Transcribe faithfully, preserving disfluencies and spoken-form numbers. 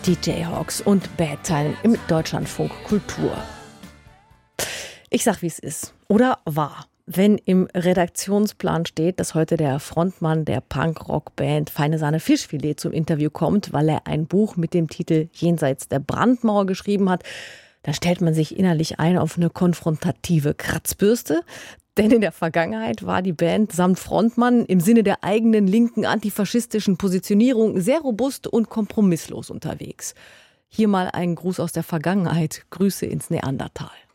Die Jayhawks und Bad Time im Deutschlandfunk Kultur. Ich sag, wie es ist. Oder war. Wenn im Redaktionsplan steht, dass heute der Frontmann der Punkrock-Band Feine Sahne Fischfilet zum Interview kommt, weil er ein Buch mit dem Titel Jenseits der Brandmauer geschrieben hat, dann stellt man sich innerlich ein auf eine konfrontative Kratzbürste. Denn in der Vergangenheit war die Band samt Frontmann im Sinne der eigenen linken antifaschistischen Positionierung sehr robust und kompromisslos unterwegs. Hier mal ein Gruß aus der Vergangenheit. Grüße ins Neandertal.